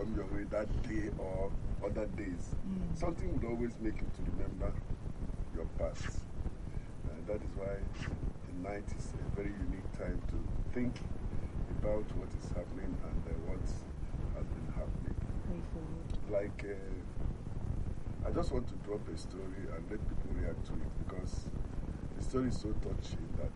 come your way that day or other days, something would always make you to remember your past. And that is why the night is a very unique time to think about what is happening and what has been happening. Like, I just want to drop a story and let people react to it because the story is so touching that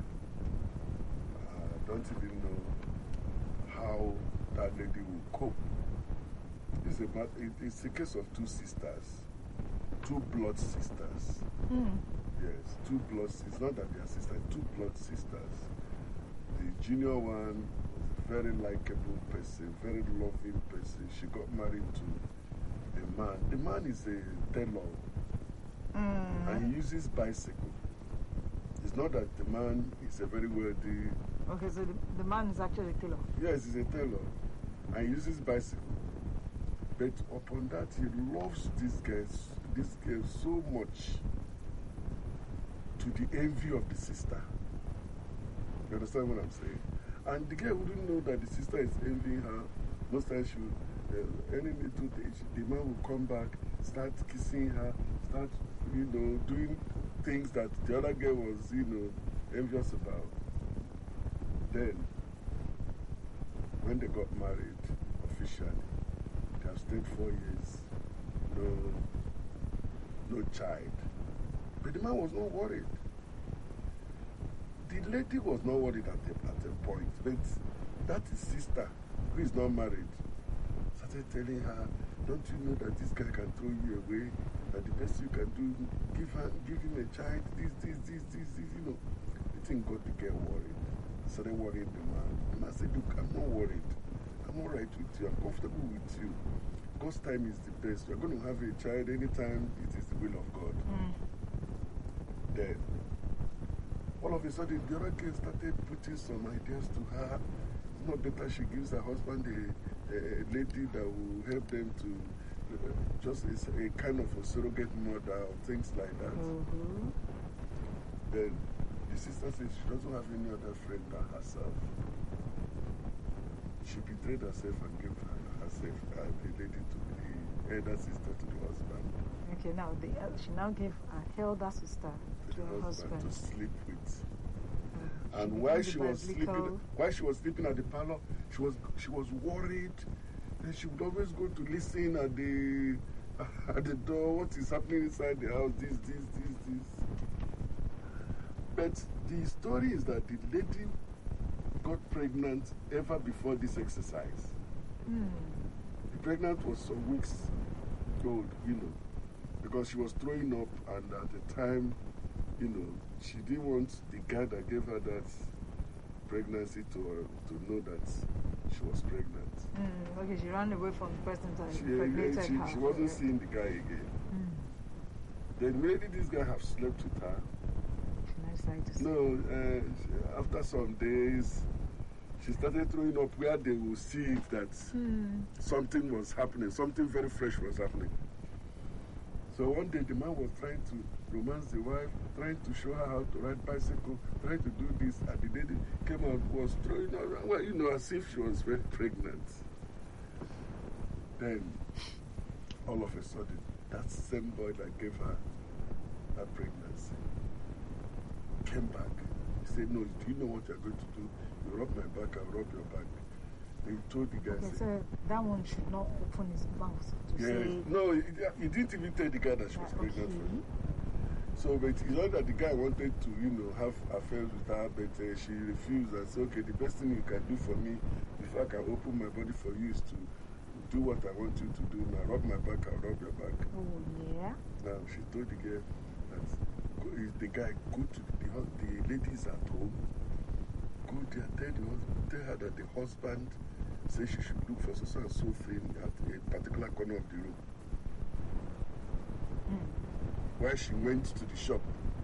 I don't even know how that lady will cope. It's a case of two sisters, two blood sisters. Yes, two blood sisters. It's not that they are sisters, two blood sisters. The junior one was a very likable person, very loving person. She got married to a man. The man is a tailor and he uses bicycle. It's not that the man is a very wealthy. Okay, so the man is actually a tailor. Yes, he's a tailor and he uses bicycle. But upon that, he loves this girl so much to the envy of the sister. You understand what I'm saying? And the girl wouldn't know that the sister is envying her. Most times she would, any little thing, the man will come back, start kissing her, start, doing things that the other girl was, envious about. Then, when they got married officially, they have stayed 4 years, no child. But the man was not worried. The lady was not worried at a point, but that his sister, who is not married, started telling her, don't you know that this guy can throw you away, that the best you can do, give him a child, this, The thing got the girl worried. Started worrying the man. The man said, look, I'm not worried. I'm all right with you. I'm comfortable with you. God's time is the best. We're going to have a child anytime it is the will of God. Then, all of a sudden, the other girl started putting some ideas to her. It's not better she gives her husband a lady that will help them to just a kind of a surrogate mother or things like that. Then, the sister says she doesn't have any other friend than herself. She betrayed herself and gave herself, the lady to the elder sister to the husband. Okay, now she now gave her elder sister to her husband to sleep with. And while she was sleeping at the parlor, she was worried. And she would always go to listen at the door, what is happening inside the house, this. But the story is that the lady got pregnant ever before this exercise. The pregnant was some weeks old, because she was throwing up, and at the time, she didn't want the guy that gave her that pregnancy to know that she was pregnant. Okay, she ran away from the person that impregnated her. She wasn't seeing the guy again. Then maybe this guy have slept with her. No, after some days, she started throwing up where they will see it that something was happening, something very fresh was happening. So one day the man was trying to romance the wife, trying to show her how to ride bicycle, trying to do this, and the lady came out, was throwing her around, as if she was very pregnant. Then, all of a sudden, that same boy that gave her that pregnancy came back. He said, no, do you know what you're going to do? You rub my back, I'll rub your back. He told the guy. Okay, so that one should not open his mouth to say. No, he didn't even tell the guy that she was pregnant for him. So, but it's not that the guy wanted to, have affairs with her, but she refused and said, okay, the best thing you can do for me, if I can open my body for you, is to do what I want you to do. Now, rub my back, I'll rub your back. Oh, yeah? Now, she told the girl that the guy, go to the ladies at home, go there, tell her that the husband says she should look for so and so thing at a particular corner of the room. While she went to the shop,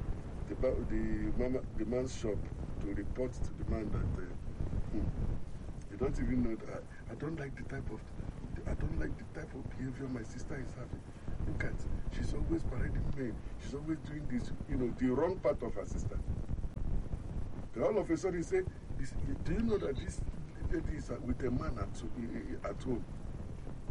the man's shop, to report to the man that you don't even know that I don't like the type of behavior my sister is having. Look at, she's always parading men. She's always doing this, the wrong part of her sister. Then all of a sudden he said, do you know that this lady is with a man at home?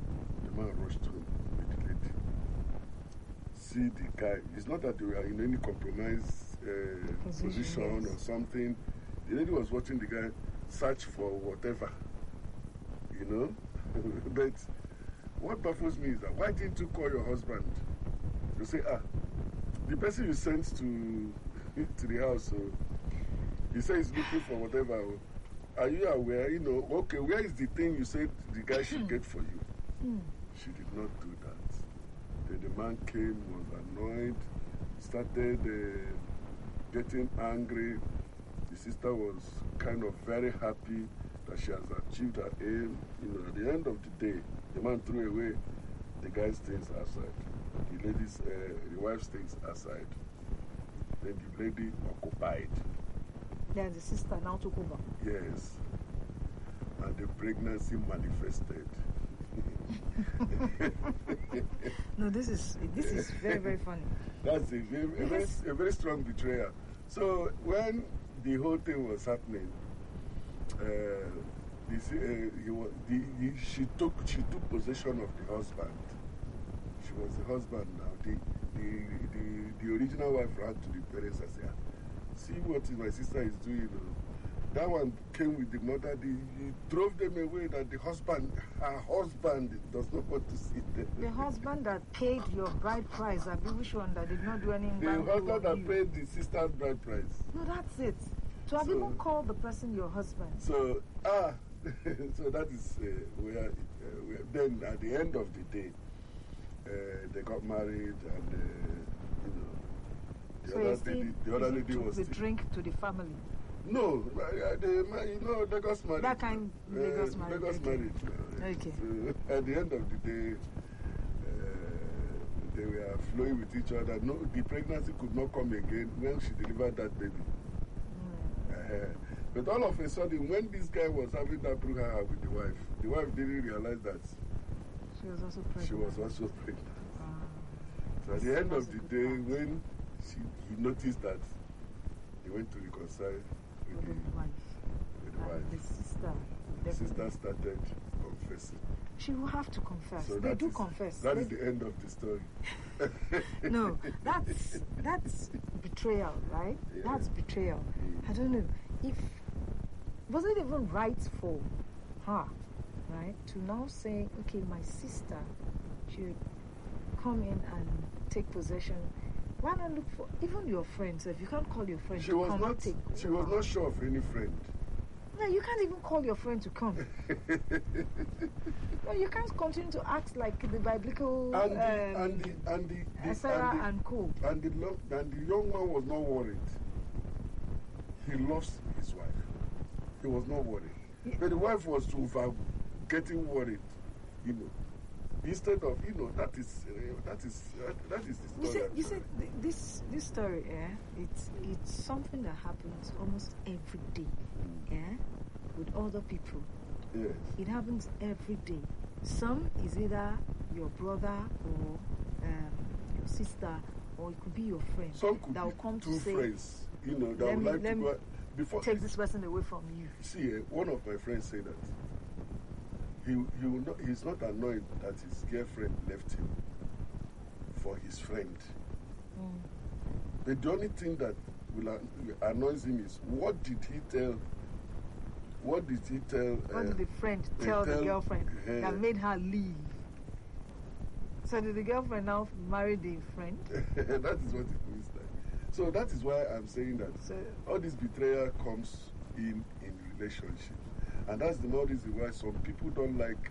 man rushed home with the lady. See the guy. It's not that they were in any compromised position yes. or something. The lady was watching the guy search for whatever, you know. But what baffles me is that why didn't you call your husband? You say, the person you sent to the house, he says he's looking for whatever. Are you aware? You know, okay, where is the thing you said the guy should get for you? She did not do that. Then the man came, was annoyed, started getting angry. The sister was kind of very happy that she has achieved her aim. You know, at the end of the day, the man threw away the guy's things outside. The wife's things outside. Then the lady occupied. Yeah, the sister now took over. Yes. And the pregnancy manifested. No, this is very, very funny. That's a very strong betrayal. So when the whole thing was happening, she took possession of the husband. She was the husband now. The original wife ran to the parents and said, see what my sister is doing. That one came with the mother. He drove them away that her husband does not want to see them. The husband that paid your bride price, which one that did not do anything The husband that paid the sister's bride price. No, that's it. To have even called the person your husband. So, so that is where then at the end of the day, they got married and, the other lady was... the drink to the family. No, they got married. That kind they got married. They got married. Okay. So at the end of the day, they were flowing with each other. No, the pregnancy could not come again when she delivered that baby. But all of a sudden, when this guy was having that brouhaha with the wife didn't realize that she was also pregnant. She was also pregnant. So at the end of the day, when he noticed that, he went to reconcile with the wife. The sister started confessing. She will have to confess. So they do confess. That is the end of the story. No, that's betrayal, right? Yeah. That's betrayal. I don't know. Was it even right for her, right, to now say, okay, my sister should come in and take possession? Why not look for even your friends? If you can't call your friend to come and take over. She was not sure of any friend. No, you can't even call your friend to come. No, you can't continue to act like the biblical Sarah and co. And the young man was not worried. He loves his wife. He was not worried. Yeah. But the wife was getting worried, Instead of, that is the story. You said this story, it's something that happens almost every day, with other people. Yes. It happens every day. Some is either your brother or your sister, or it could be your friend. Some could that will be come two to say, friends, that would like to go before. Take this person away from you. See, one of my friends said that. He's not annoyed that his girlfriend left him for his friend. But the only thing that will annoys him is what did the friend tell the girlfriend that made her leave? So did the girlfriend now marry the friend? That is what it means like. So that is why I'm saying that all this betrayal comes in relationships. And that's the more reason why some people don't like,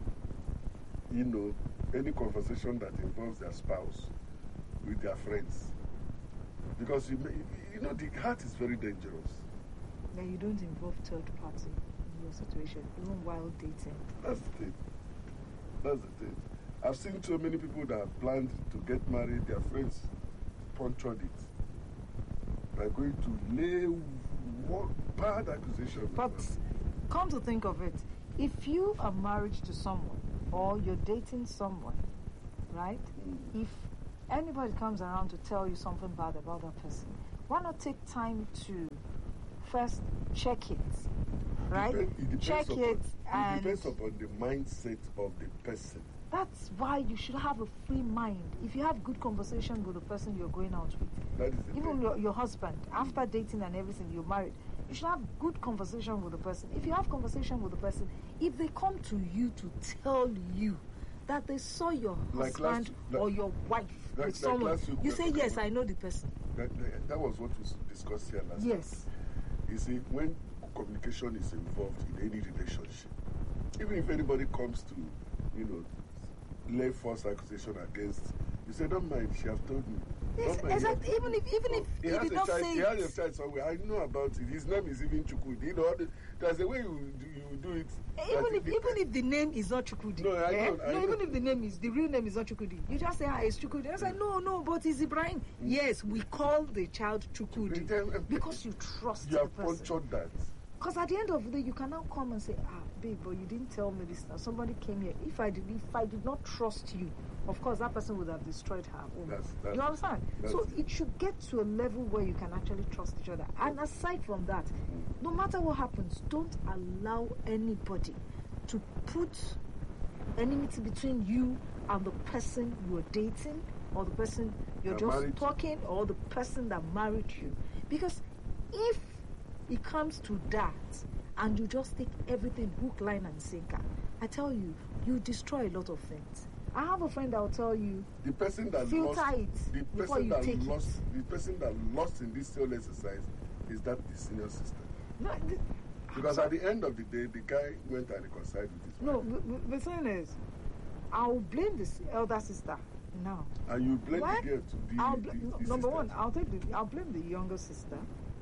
any conversation that involves their spouse with their friends. Because, the heart is very dangerous. Yeah, you don't involve third party in your situation, even while dating. That's the thing. That's the thing. I've seen so many people that have planned to get married, their friends punctured it. They're going to lay bad accusations. But come to think of it, if you are married to someone or you're dating someone, right? If anybody comes around to tell you something bad about that person, why not take time to first check it, right? It depends upon the mindset of the person. That's why you should have a free mind. If you have good conversation with the person you're going out with, That is the even thing. your husband, after dating and everything, you're married, you should have good conversation with the person. If you have conversation with the person, if they come to you to tell you that they saw your Like husband or your wife with someone, last week you we say, were yes, talking I know the person. That was what was discussed here last Yes. time. You see, when communication is involved in any relationship, even if anybody comes to, lay false accusation against, you say, don't mind, she have told me. Yes, Don't mind, exactly. Even if he he has did not say he has it. a child somewhere. I know about it. His name is even Chukwudi. There's a way you do it. Even if the name is not Chukwudi. No, I know. Even if the real name is not Chukwudi. You just say, it's Chukwudi. I say, no, but it's Ibrahim. Yes, we call the child Chukwudi because you trust You the have person. punctured that. Because at the end of the day, you can now come and say, babe, but you didn't tell me this. Now somebody came here. If I did not trust you, of course, that person would have destroyed her home. You understand? So it should get to a level where you can actually trust each other. And aside from that, no matter what happens, don't allow anybody to put enmity between you and the person you're dating, or the person you're just talking, or the person that married you. Because if it comes to that, and you just take everything hook, line, and sinker, I tell you, you destroy a lot of things. I have a friend that will tell you, the person that filter lost, it before you take it. The person that lost in this whole exercise is that the senior sister. No, because at the end of the day, the guy went and reconciled with his wife. No, the thing is, I'll blame this elder sister now. And you blame the girl to the number one, I'll blame the younger sister.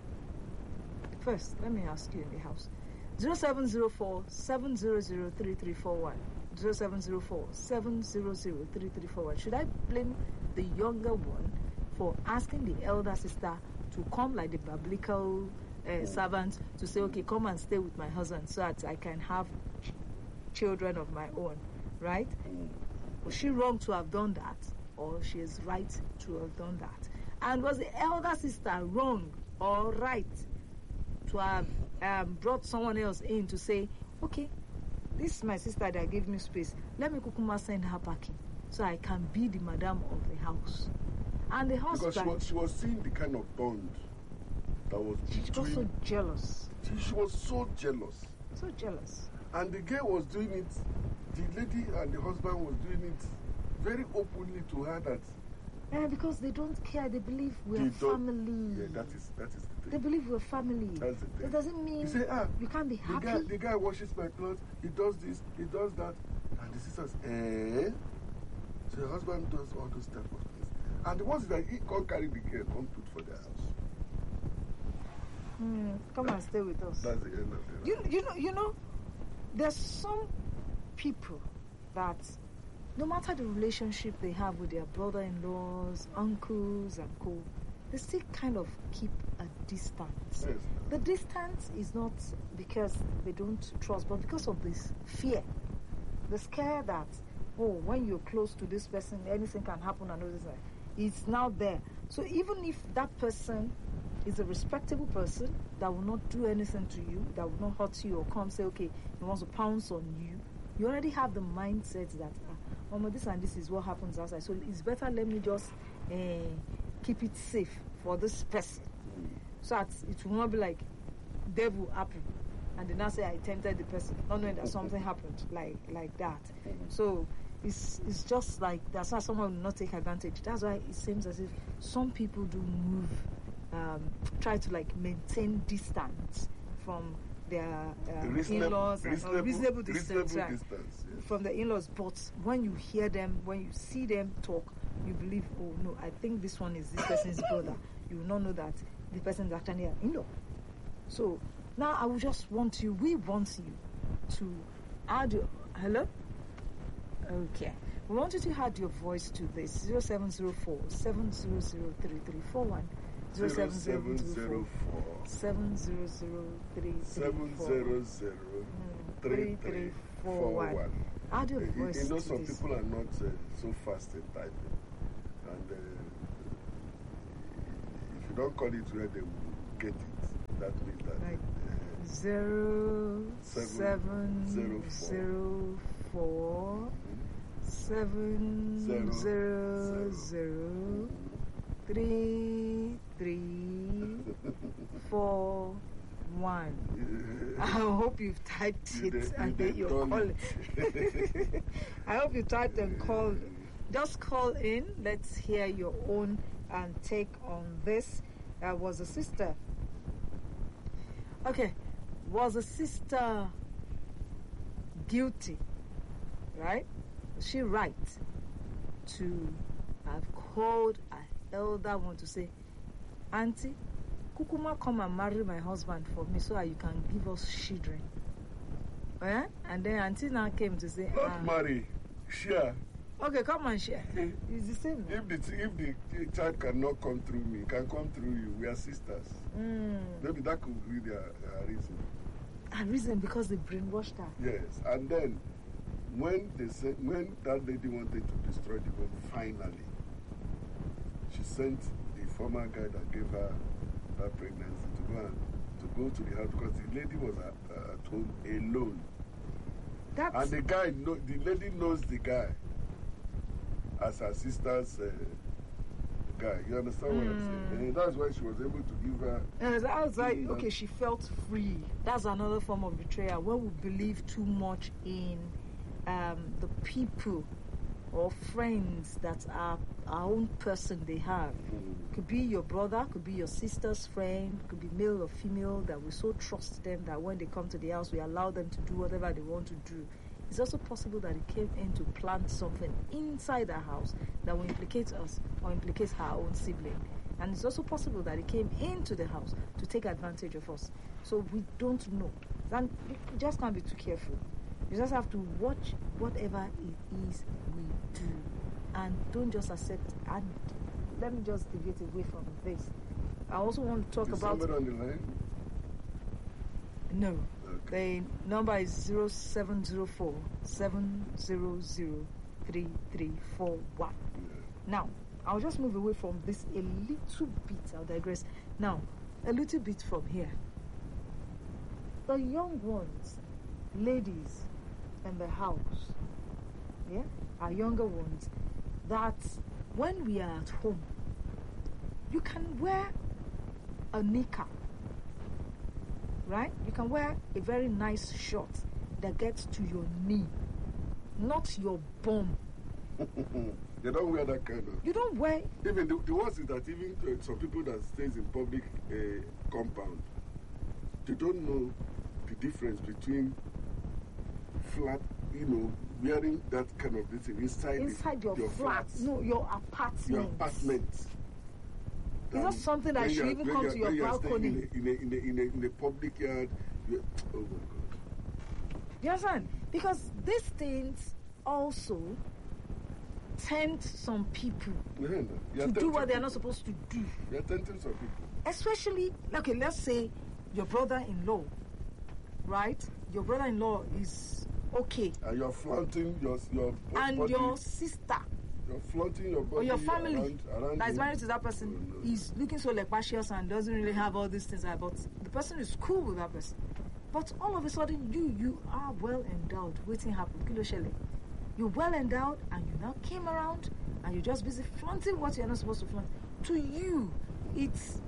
First, let me ask you in the house. 0704 700 3341. 0704 700 3341. Should I blame the younger one for asking the elder sister to come like the biblical servant to say, okay, come and stay with my husband so that I can have children of my own, right? Was she wrong to have done that, or she is right to have done that? And was the elder sister wrong or right to have brought someone else in to say, okay, this is my sister that gave me space, let me kukuma send her packing so I can be the madam of the house? And the husband, because she was seeing the kind of bond that was between. She was so jealous. She was so jealous. So jealous. And the girl was doing it, the lady and the husband was doing it very openly to her that. Because they don't care. They believe we're family. Yeah, that is the thing. They believe we're family. That's the thing. It doesn't mean you say, you can't be happy. The guy washes my clothes, he does this, he does that. And the sister says, So the husband does all those type of things. And the ones that he can't carry the girl, come put for their house. Come and stay with us. That's the end of it. You know, there's some people that no matter the relationship they have with their brother-in-laws, uncles, and co, they still kind of keep a distance. Yes. The distance is not because they don't trust, but because of this fear. The scare that, when you're close to this person, anything can happen and all this. It's now there. So even if that person is a respectable person that will not do anything to you, that will not hurt you or come say, okay, he wants to pounce on you, you already have the mindset that, Mama, this and this is what happens outside. So it's better let me just keep it safe for this person. So that it will not be like devil happened. And then I say I tempted the person, not knowing that something happened like that. So it's just like that's why someone will not take advantage. That's why it seems as if some people do move, try to like maintain distance from their in-laws, reasonable distance, yes. From the in-laws. But when you hear them, when you see them talk, you believe, oh no, I think this one is this person's brother. You will not know that the person is actually an in-law. So now I will just want you, we want you to add your, hello? Okay. We want you to add your voice to this, 0704 700 3341. 0704 700 3341. Add your voice you know, to some this. people are not so fast in typing. And if you don't call it where they will get it, that means that. Right. 0704 700-3341. I hope you've typed it and then you're calling. I hope you typed and called. Just call in. Let's hear your own take on this. Was a sister. Okay. Was a sister guilty? Right? Was she right to have called an elder one to say, Auntie, Kukuma, come and marry my husband for me so that you can give us children? Eh? And then Auntie now came to say, not marry, share. Okay, come and share. It's the same. If the child cannot come through me, can come through you. We are sisters. Maybe that could be their reason. A reason because they brainwashed her. Yes, and then when that lady wanted to destroy the home, finally, she sent the former guy that gave her that pregnancy to go to the house because the lady was at home alone. And the lady knows the guy as her sister's guy. You understand what I'm saying? And that's why she was able to give her. I was like, okay, she felt free. That's another form of betrayal. When we believe too much in the people or friends that are our own person they have. Could be your brother, could be your sister's friend, could be male or female, that we so trust them that when they come to the house, we allow them to do whatever they want to do. It's also possible that it came in to plant something inside our house that will implicate us or implicates our own sibling. And it's also possible that it came into the house to take advantage of us. So we don't know. And you just can't be too careful. You just have to watch whatever it is we do. And don't just accept. And let me just deviate away from this. I also want to talk about... Is somebody on the line? No. Okay. The number is 0704 700 3341. Now, I'll just move away from this a little bit. I'll digress. Now, a little bit from here. The young ones, ladies in the house, our younger ones, that when we are at home, you can wear a niqab, right? You can wear a very nice shirt that gets to your knee, not your bum. They don't wear that kind of. You don't wear. Even the worst is that even some people that stays in public compound, they don't know the difference between flat, wearing that kind of thing inside your flat. No, your apartment. Your apartment. It's not something that should even come to your balcony. In the public yard. Oh my God. You understand? Because these things also tempt some people to do what they're not supposed to do. You're tempting some people. Especially, okay, let's say your brother-in-law, right? Your brother-in-law is okay. And you're flaunting your and body. Your sister. You're flaunting your body. Or your family around that is married to that person is looking so loquacious and doesn't really have all these things. But the person is cool with that person. But all of a sudden, you are well endowed. Waiting happened. Kilo Shele. You're well endowed and you now came around and you're just busy flaunting what you're not supposed to flaunt. To you, it's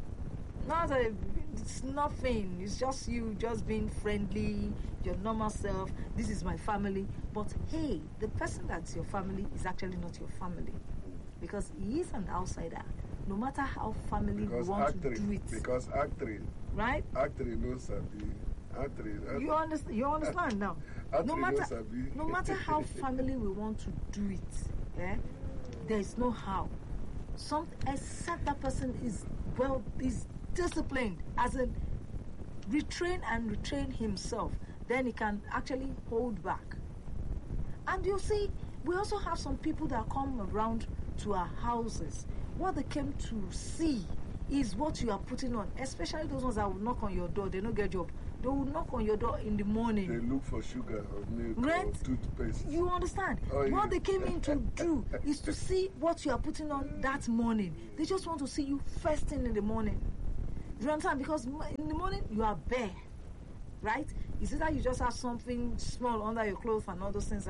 nothing. It's just you just being friendly, your normal self. This is my family. But hey, the person that's your family is actually not your family. Because he is an outsider. No matter how family we want to do it. Because acting. Right? Acting knows something. You understand now. No matter how family we want to do it, there is no how. Except that person is disciplined, as in retrain himself, then he can actually hold back. And you see, we also have some people that come around to our houses. What they came to see is what you are putting on, especially those ones that will knock on your door. They don't get job. They will knock on your door in the morning. They look for sugar or milk or toothpaste. You understand? What they came in to do is to see what you are putting on that morning. They just want to see you first thing in the morning. Do you understand? Because in the morning, you are bare, right? Is it that you just have something small under your clothes and all those things like that?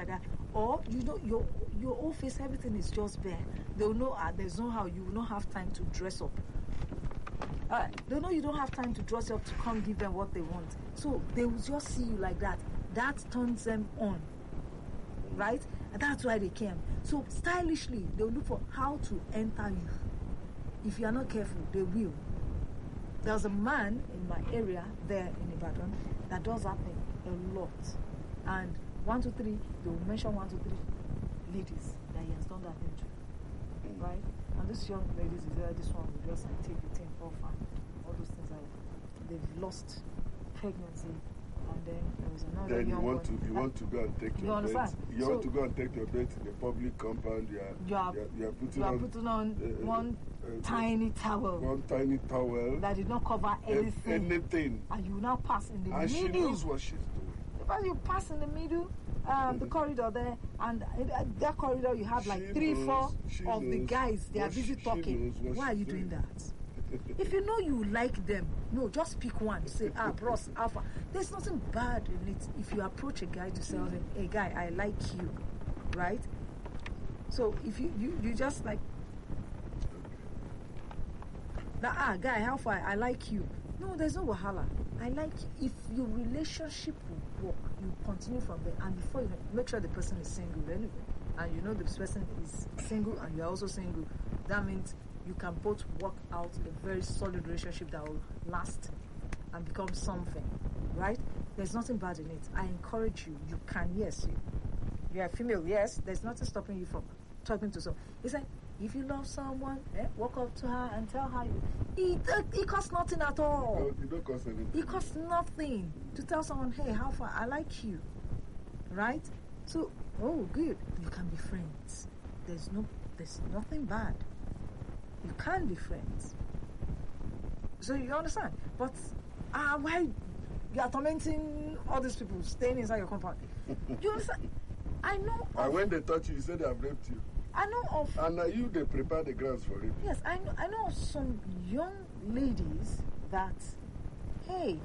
Or you know your whole face, everything is just bare. They'll know there's no how you will not have time to dress up. They know you don't have time to dress up to come give them what they want. So they will just see you like that. That turns them on. Right? And that's why they came. So stylishly, they'll look for how to enter you. If you are not careful, they will. There's a man in my area there in Ibadan that does that thing a lot. And 1, 2, 3, they will mention 1, 2, 3 ladies that he has done that thing to. Right? And these young ladies, this one will just take the thing off and all those things like they've lost pregnancy. And then there was another then young one. You want to go and take You your understand? bet. You want to go and take your bet in the public compound. You are putting on one tiny towel. One tiny towel. That did not cover anything. Anything. And you now pass in the middle. And she knows what she's doing. Because you pass in the middle, the corridor there, and in that corridor you have like 3, 4 of the guys. They are busy talking. Why are you doing that? If you know you like them, no, just pick one. Say, bros, alpha. There's nothing bad in it if you approach a guy to say, hey, guy, I like you, right? So if you just like, guy, how far? I like you. No, there's no wahala. I like you. If your relationship will work, you continue from there, and before you know, make sure the person is single anyway, and you know this person is single and you're also single. That means you can both work out a very solid relationship that will last and become something, right? There's nothing bad in it. I encourage you. You can, yes. You're a female, yes. There's nothing stopping you from talking to someone. It's like, if you love someone, walk up to her and tell her. It costs nothing at all. No, it don't cost anything. It costs nothing to tell someone, hey, how far? I like you, right? So, good. You can be friends. There's nothing bad. You can be friends. So you understand? But why you are tormenting all these people staying inside your compound? You understand? I know. And when they touch you, you say they have raped you. I know of. And now they prepare the grounds for it. Yes, I know of some young ladies that, hey,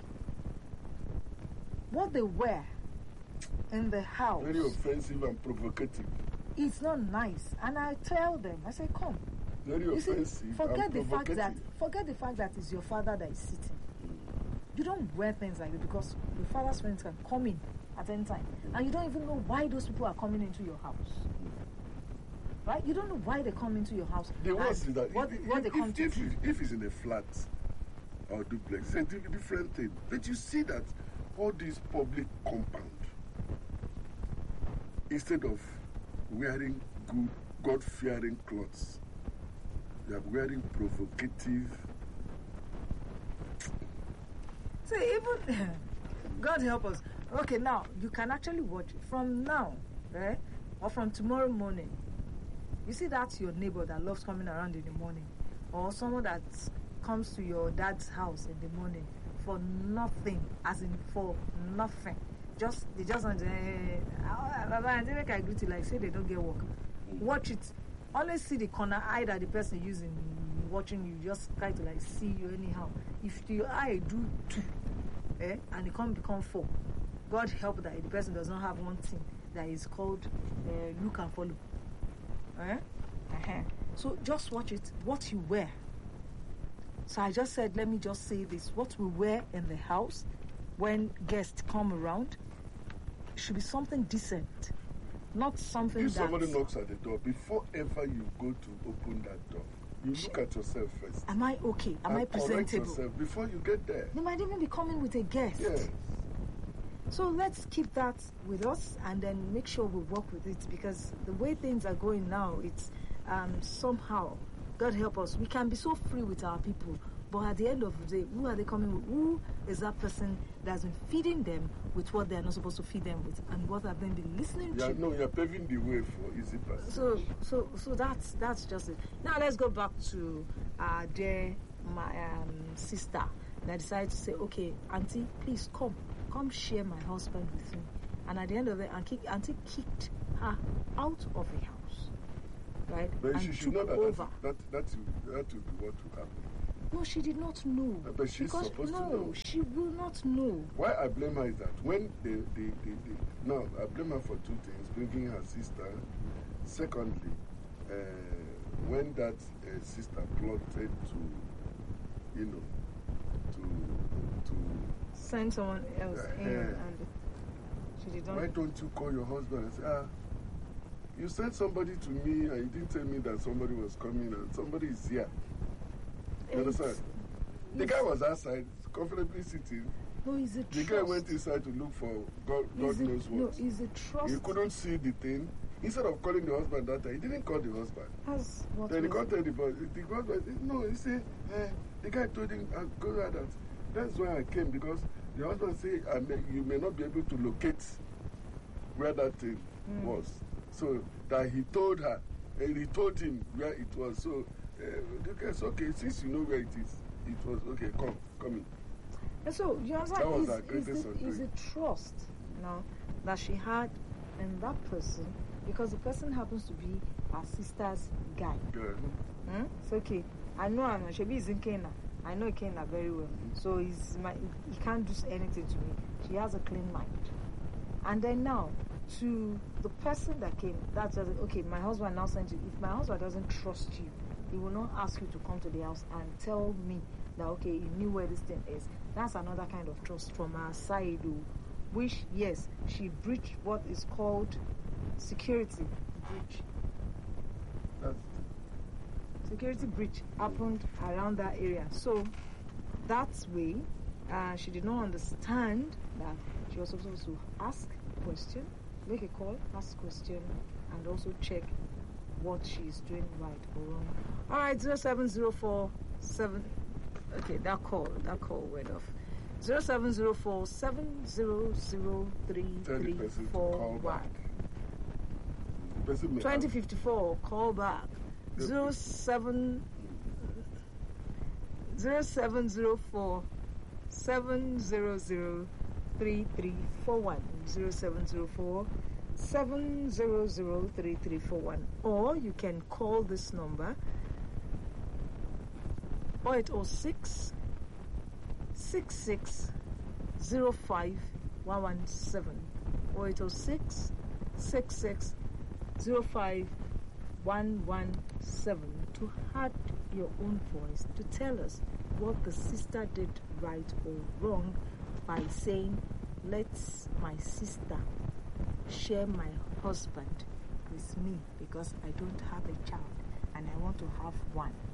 what they wear in the house. Very offensive and provocative. It's not nice. And I tell them, I say, come. Very offensive. Forget the fact that it's your father that is sitting. You don't wear things like that because your father's friends can come in at any time, and you don't even know why those people are coming into your house. Right? You don't know why they come into your house. The worst is that what they come to do. If it's in a flat or duplex, it's a different thing. But you see that all these public compound, instead of wearing good, God-fearing clothes, they are wearing provocative. See, even God help us. Okay, now you can actually watch it from now, right? Or from tomorrow morning. You see, that's your neighbor that loves coming around in the morning, or someone that comes to your dad's house in the morning for nothing, as in for nothing. They just want to I greet you like say they don't get work. Watch it. Always see the corner eye that the person using watching you. Just try to like see you anyhow. If your eye do 2, and it can't become 4, God help that the person does not have one thing that is called look and follow. So just watch it. What you wear. So I just said, let me just say this: what we wear in the house when guests come around should be something decent, not something. If somebody knocks at the door, before ever you go to open that door, you look at yourself first. Am I okay? Am I presentable? Yourself before you get there. They might even be coming with a guest. Yes. So let's keep that with us and then make sure we work with it, because the way things are going now, it's somehow, God help us, we can be so free with our people, but at the end of the day, who are they coming with? Who is that person that's been feeding them with what they're not supposed to feed them with, and what have they been listening to? No, you're paving the way for easy passage. So that's just it. Now let's go back to my sister that decided to say, okay, auntie, please come share my husband with me. And at the end of it, auntie kicked her out of the house, right? But and she should know over. that will be what will happen. No, she did not know. But she's because supposed to know. No, she will not know. Why I blame her is that when no, I blame her for two things: bringing her sister. Secondly, when that sister plotted to, you know, to send someone else in, and she did not. Why don't you call your husband and say, you sent somebody to me and you didn't tell me that somebody was coming and somebody is here. You understand? The guy was outside, comfortably sitting. No, he's a trust. The guy went inside to look for God knows what. No, he's a trust. He couldn't see the thing. Instead of calling the husband that time, he didn't call the husband. Then he contacted the boy. The husband said, no, he said, the guy told him, go ahead. That's why I came, because the husband said, you may not be able to locate where that thing was. So that he told her, and he told him where it was. So the guy said, okay, since you know where it is, it was, okay, come in. And so, you understand, that was our greatest is a trust, that she had in that person, because the person happens to be her sister's guy. Good. It's okay. I know Shebi is in Kenya. I know Kenya very well. So he can't do anything to me. She has a clean mind. And then now, to the person that came, that's just, okay, my husband now sent you. If my husband doesn't trust you, he will not ask you to come to the house and tell me that, okay, he knew where this thing is. That's another kind of trust from our side, which, yes, she breached what is called security breach. Security breach happened around that area. So, that's way, she did not understand that she was supposed to ask question, make a call, ask question, and also check what she's doing right or wrong. All right, 07047. Okay, that call went off. 07007003341. 2054, call back. 0704 7003341. 0704 7003341. Or you can call this number 0806 6605 117. 0806 6605 117 to add your own voice to tell us what the sister did right or wrong by saying, let my sister share my husband with me because I don't have a child and I want to have one.